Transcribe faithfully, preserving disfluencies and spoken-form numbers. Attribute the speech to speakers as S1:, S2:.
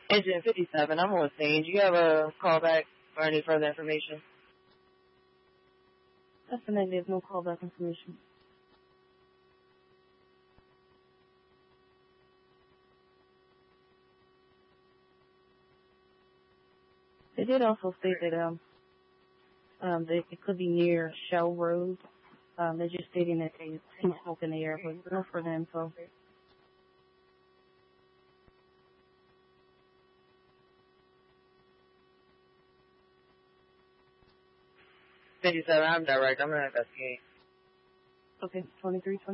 S1: Engine fifty-seven, I'm on scene. Do you have a callback or any further information?
S2: That's a negative, no callback information. They did also state that um, um, they, it could be near Shell Road. Um, they're just stating that they see smoke in the air, but no further info.
S1: fifty-seven, I'm direct. I'm going to investigate.
S2: Okay, twenty-three,